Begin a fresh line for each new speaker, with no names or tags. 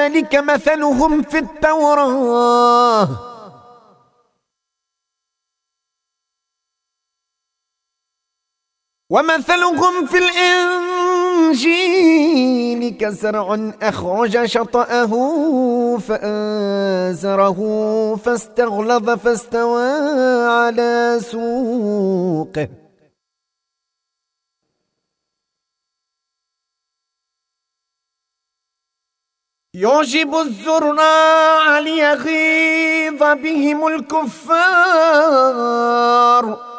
ذلك مثلهم في التوراة ومثلهم في الإنجيل كزرع أخرج شطأه فآزره فاستغلظ فاستوى على سوقه يعجب الزراع ليغيظ بهم الكفار